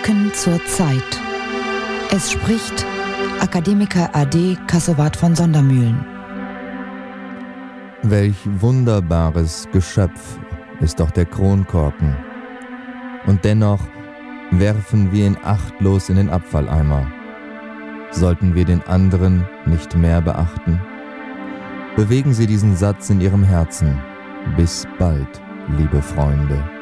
Gedanken zur Zeit. Es spricht Akademiker AD Kassowat von Sondermühlen. Welch wunderbares Geschöpf ist doch der Kronkorken. Und dennoch werfen wir ihn achtlos in den Abfalleimer. Sollten wir den anderen nicht mehr beachten? Bewegen Sie diesen Satz in Ihrem Herzen. Bis bald, liebe Freunde.